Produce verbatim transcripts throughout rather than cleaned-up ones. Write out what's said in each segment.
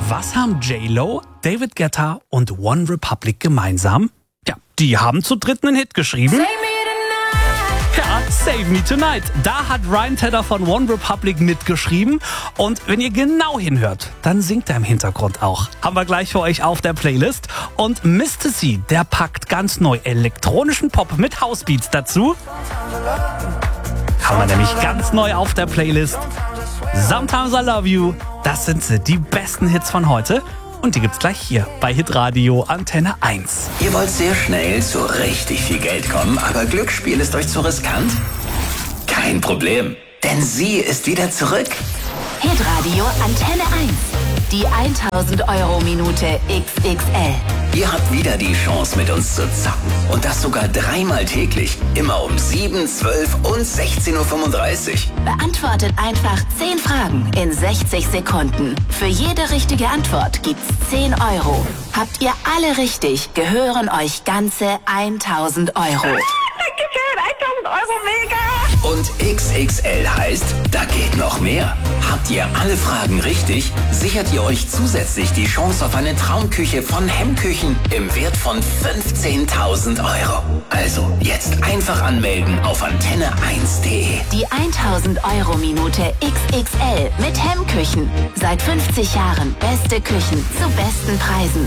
Was haben J-Lo, David Guetta und One Republic gemeinsam? Ja, die haben zu dritt einen Hit geschrieben. Ja, Save Me Tonight. Da hat Ryan Tedder von One Republic mitgeschrieben. Und wenn ihr genau hinhört, dann singt er im Hintergrund auch. Haben wir gleich für euch auf der Playlist. Und Mister C, der packt ganz neu elektronischen Pop mit Housebeats dazu. Haben wir nämlich ganz neu auf der Playlist. Sometimes I Love You. Das sind sie, die besten Hits von heute. Und die gibt's gleich hier bei Hitradio Antenne eins. Ihr wollt sehr schnell zu richtig viel Geld kommen, aber Glücksspiel ist euch zu riskant? Kein Problem, denn sie ist wieder zurück. Hitradio Antenne eins. Die tausend Euro Minute X X L. Ihr habt wieder die Chance, mit uns zu zocken. Und das sogar dreimal täglich. Immer um sieben, zwölf und sechzehn Uhr fünfunddreißig. Beantwortet einfach zehn Fragen in sechzig Sekunden. Für jede richtige Antwort gibt's zehn Euro. Habt ihr alle richtig, gehören euch ganze tausend Euro. tausend Euro, mega! Und X X L heißt, da geht noch mehr. Habt ihr alle Fragen richtig, sichert ihr euch zusätzlich die Chance auf eine Traumküche von Hemmküchen im Wert von fünfzehntausend Euro. Also jetzt einfach anmelden auf antenne eins punkt de. Die tausend Euro Minute X X L mit Hemmküchen. Seit fünfzig Jahren beste Küchen zu besten Preisen.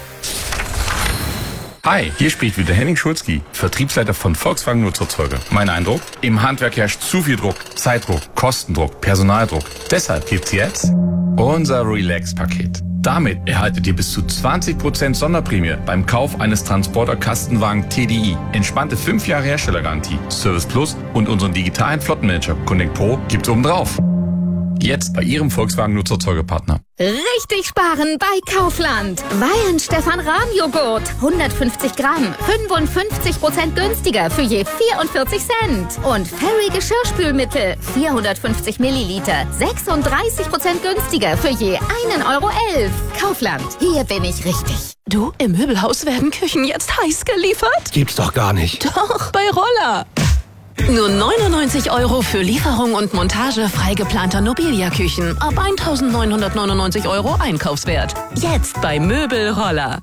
Hi, hier spricht wieder Henning Schulzki, Vertriebsleiter von Volkswagen Nutzfahrzeuge. Mein Eindruck? Im Handwerk herrscht zu viel Druck, Zeitdruck, Kostendruck, Personaldruck. Deshalb gibt's jetzt unser Relax-Paket. Damit erhaltet ihr bis zu zwanzig Prozent Sonderprämie beim Kauf eines Transporter-Kastenwagen T D I. Entspannte fünf Jahre Herstellergarantie, Service Plus und unseren digitalen Flottenmanager Connect Pro gibt's obendrauf. Jetzt bei Ihrem Volkswagen Nutzfahrzeugepartner. Richtig sparen bei Kaufland. Weihenstephan Rahmjoghurt. hundertfünfzig Gramm. fünfundfünfzig Prozent günstiger für je vierundvierzig Cent. Und Fairy Geschirrspülmittel. vierhundertfünfzig Milliliter. sechsunddreißig Prozent günstiger für je einen Euro elf. Kaufland. Hier bin ich richtig. Du, im Möbelhaus werden Küchen jetzt heiß geliefert? Gibt's doch gar nicht. Doch, bei Roller. Nur neunundneunzig Euro für Lieferung und Montage frei geplanter Nobilia-Küchen. Ab eintausendneunhundertneunundneunzig Euro Einkaufswert. Jetzt bei Möbelroller.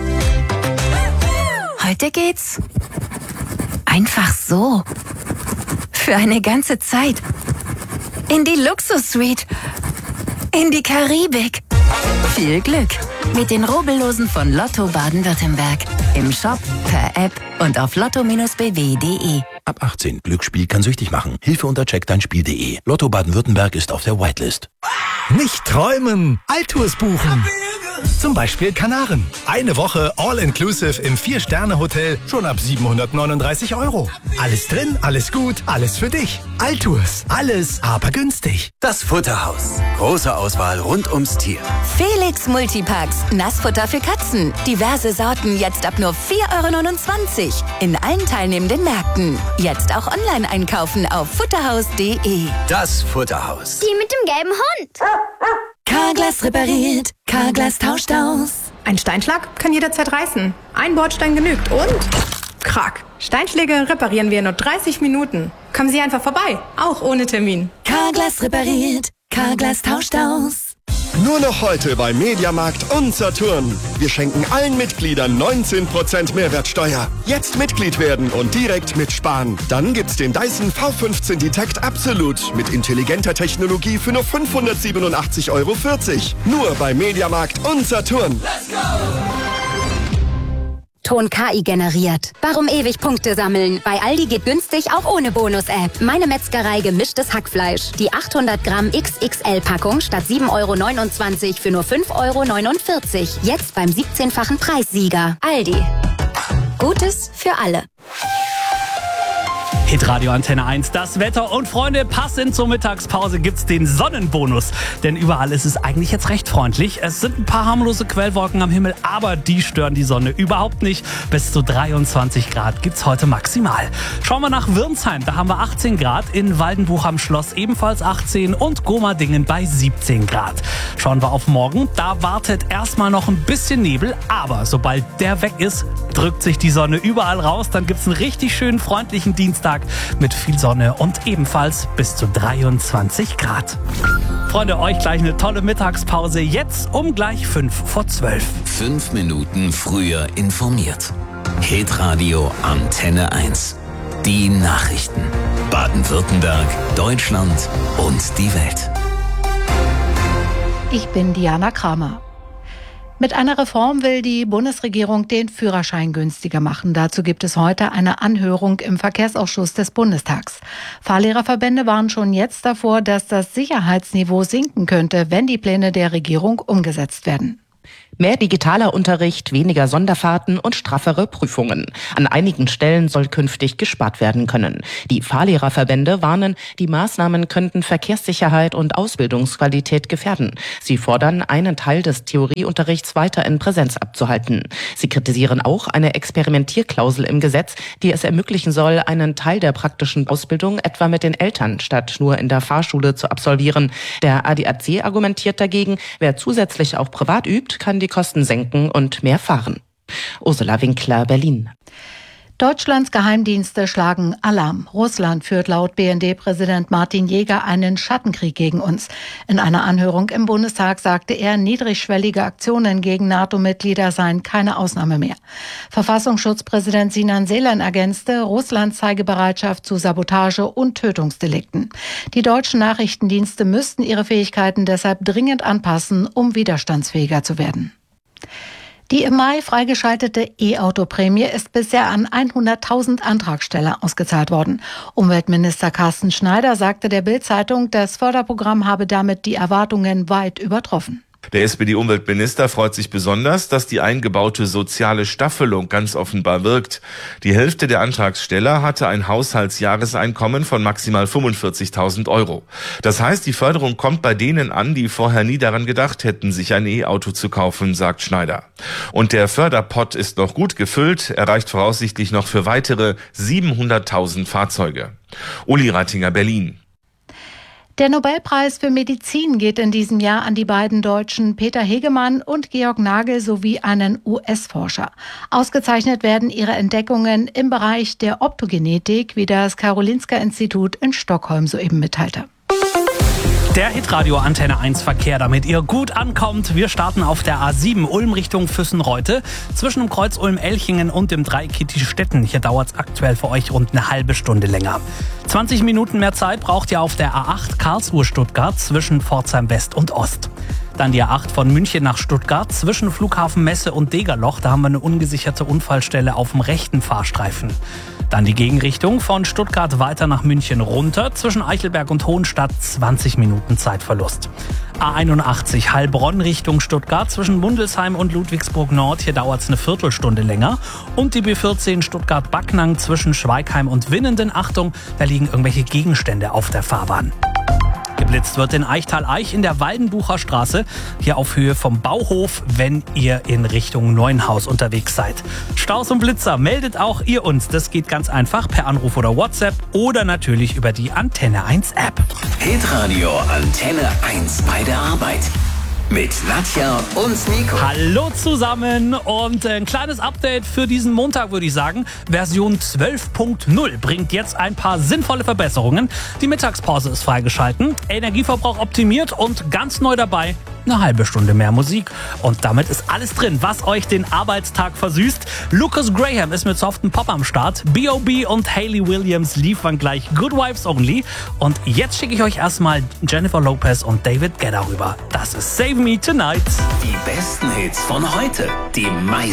Heute geht's einfach so. Für eine ganze Zeit. In die Luxus-Suite. In die Karibik. Viel Glück mit den Rubbellosen von Lotto Baden-Württemberg. Im Shop, per App und auf lotto Bindestrich b w punkt de. Ab achtzehn. Glücksspiel kann süchtig machen. Hilfe unter check dein spiel punkt de. Lotto Baden-Württemberg ist auf der Whitelist. Nicht träumen, Altours buchen. Zum Beispiel Kanaren. Eine Woche All-Inclusive im Vier-Sterne-Hotel schon ab siebenhundertneununddreißig Euro. Alles drin, alles gut, alles für dich. Altours. Alles, aber günstig. Das Futterhaus. Große Auswahl rund ums Tier. Felix Multipacks. Nassfutter für Katzen. Diverse Sorten jetzt ab nur vier Euro neunundzwanzig. In allen teilnehmenden Märkten. Jetzt auch online einkaufen auf futterhaus punkt de. Das Futterhaus. Die mit dem gelben Hund. Carglass repariert. Carglass tauscht aus. Ein Steinschlag kann jederzeit reißen. Ein Bordstein genügt und... Krack. Steinschläge reparieren wir in nur dreißig Minuten. Kommen Sie einfach vorbei. Auch ohne Termin. Carglass repariert. Carglass tauscht aus. Nur noch heute bei Mediamarkt und Saturn. Wir schenken allen Mitgliedern neunzehn Prozent Mehrwertsteuer. Jetzt Mitglied werden und direkt mitsparen. Dann gibt's den Dyson V fünfzehn Detect Absolute mit intelligenter Technologie für nur fünfhundertsiebenundachtzig Euro vierzig. Nur bei Mediamarkt und Saturn. Let's go! Ton K I generiert. Warum ewig Punkte sammeln? Bei Aldi geht günstig auch ohne Bonus-App. Meine Metzgerei gemischtes Hackfleisch. Die achthundert Gramm X X L-Packung statt sieben Euro neunundzwanzig für nur fünf Euro neunundvierzig. Jetzt beim siebzehnfachen Preissieger. Aldi. Gutes für alle. Hitradio Antenne eins, das Wetter und Freunde, passend zur Mittagspause gibt's den Sonnenbonus. Denn überall ist es eigentlich jetzt recht freundlich. Es sind ein paar harmlose Quellwolken am Himmel, aber die stören die Sonne überhaupt nicht. Bis zu dreiundzwanzig Grad gibt's heute maximal. Schauen wir nach Wirnsheim, da haben wir achtzehn Grad, in Waldenbuch am Schloss ebenfalls achtzehn und Gomadingen bei siebzehn Grad. Schauen wir auf morgen, da wartet erstmal noch ein bisschen Nebel, aber sobald der weg ist, drückt sich die Sonne überall raus. Dann gibt's einen richtig schönen freundlichen Dienstag mit viel Sonne und ebenfalls bis zu dreiundzwanzig Grad. Freunde, euch gleich eine tolle Mittagspause. Jetzt um gleich fünf vor zwölf. Fünf Minuten früher informiert. Hitradio Antenne eins. Die Nachrichten. Baden-Württemberg, Deutschland und die Welt. Ich bin Diana Kramer. Mit einer Reform will die Bundesregierung den Führerschein günstiger machen. Dazu gibt es heute eine Anhörung im Verkehrsausschuss des Bundestags. Fahrlehrerverbände warnen schon jetzt davor, dass das Sicherheitsniveau sinken könnte, wenn die Pläne der Regierung umgesetzt werden. Mehr digitaler Unterricht, weniger Sonderfahrten und straffere Prüfungen. An einigen Stellen soll künftig gespart werden können. Die Fahrlehrerverbände warnen, die Maßnahmen könnten Verkehrssicherheit und Ausbildungsqualität gefährden. Sie fordern, einen Teil des Theorieunterrichts weiter in Präsenz abzuhalten. Sie kritisieren auch eine Experimentierklausel im Gesetz, die es ermöglichen soll, einen Teil der praktischen Ausbildung etwa mit den Eltern statt nur in der Fahrschule zu absolvieren. Der A D A C argumentiert dagegen, wer zusätzlich auch privat übt, kann die Kosten senken und mehr fahren. Ursula Winkler, Berlin. Deutschlands Geheimdienste schlagen Alarm. Russland führt laut B N D-Präsident Martin Jäger einen Schattenkrieg gegen uns. In einer Anhörung im Bundestag sagte er, niedrigschwellige Aktionen gegen NATO-Mitglieder seien keine Ausnahme mehr. Verfassungsschutzpräsident Sinan Selen ergänzte, Russland zeige Bereitschaft zu Sabotage und Tötungsdelikten. Die deutschen Nachrichtendienste müssten ihre Fähigkeiten deshalb dringend anpassen, um widerstandsfähiger zu werden. Die im Mai freigeschaltete E-Auto-Prämie ist bisher an hunderttausend Antragsteller ausgezahlt worden. Umweltminister Carsten Schneider sagte der Bild-Zeitung, das Förderprogramm habe damit die Erwartungen weit übertroffen. Der S P D-Umweltminister freut sich besonders, dass die eingebaute soziale Staffelung ganz offenbar wirkt. Die Hälfte der Antragsteller hatte ein Haushaltsjahreseinkommen von maximal fünfundvierzigtausend Euro. Das heißt, die Förderung kommt bei denen an, die vorher nie daran gedacht hätten, sich ein E-Auto zu kaufen, sagt Schneider. Und der Förderpott ist noch gut gefüllt, er reicht voraussichtlich noch für weitere siebenhunderttausend Fahrzeuge. Uli Reitinger, Berlin. Der Nobelpreis für Medizin geht in diesem Jahr an die beiden Deutschen Peter Hegemann und Georg Nagel sowie einen U S-Forscher. Ausgezeichnet werden ihre Entdeckungen im Bereich der Optogenetik, wie das Karolinska-Institut in Stockholm soeben mitteilte. Der Hitradio Antenne eins Verkehr, damit ihr gut ankommt. Wir starten auf der A sieben Ulm Richtung Füssen-Reute. Zwischen dem Kreuz Ulm-Elchingen und dem Dreieck Kitti-Stetten. Hier dauert es aktuell für euch rund eine halbe Stunde länger. zwanzig Minuten mehr Zeit braucht ihr auf der A acht Karlsruhe-Stuttgart zwischen Pforzheim West und Ost. Dann die A acht von München nach Stuttgart zwischen Flughafen Messe und Degerloch. Da haben wir eine ungesicherte Unfallstelle auf dem rechten Fahrstreifen. Dann die Gegenrichtung von Stuttgart weiter nach München runter. Zwischen Eichelberg und Hohenstadt zwanzig Minuten Zeitverlust. A einundachtzig Heilbronn Richtung Stuttgart zwischen Mundelsheim und Ludwigsburg Nord. Hier dauert es eine Viertelstunde länger. Und die B vierzehn Stuttgart-Backnang zwischen Schweigheim und Winnenden. Achtung, da liegen irgendwelche Gegenstände auf der Fahrbahn. Geblitzt wird in Eichtal-Eich in der Waldenbucher Straße, hier auf Höhe vom Bauhof, wenn ihr in Richtung Neuenhaus unterwegs seid. Staus und Blitzer meldet auch ihr uns. Das geht ganz einfach per Anruf oder WhatsApp oder natürlich über die Antenne eins App. Hitradio Antenne eins bei der Arbeit. Mit Nadja und Nico. Hallo zusammen und ein kleines Update für diesen Montag, würde ich sagen. Version zwölf Punkt null bringt jetzt ein paar sinnvolle Verbesserungen. Die Mittagspause ist freigeschalten, Energieverbrauch optimiert und ganz neu dabei eine halbe Stunde mehr Musik. Und damit ist alles drin, was euch den Arbeitstag versüßt. Lucas Graham ist mit soften Pop am Start. B O B und Hayley Williams liefern gleich Good Vibes Only. Und jetzt schicke ich euch erstmal Jennifer Lopez und David Guetta rüber. Das ist Save Me Tonight. Die besten Hits von heute. Die meisten